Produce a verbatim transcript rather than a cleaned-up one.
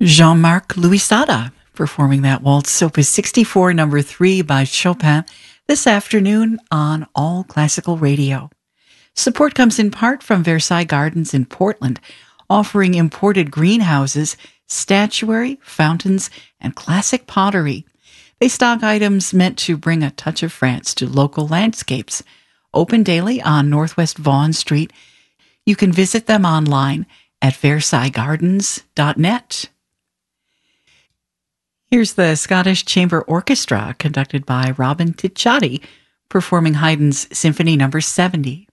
Jean-Marc Louisada performing that waltz, Opus sixty-four, number three by Chopin, this afternoon on All Classical Radio. Support comes in part from Versailles Gardens in Portland, offering imported greenhouses, statuary, fountains, and classic pottery. They stock items meant to bring a touch of France to local landscapes. Open daily on Northwest Vaughan Street. You can visit them online at versailles gardens dot net. Here's the Scottish Chamber Orchestra, conducted by Robin Ticciati, performing Haydn's Symphony Number seventy.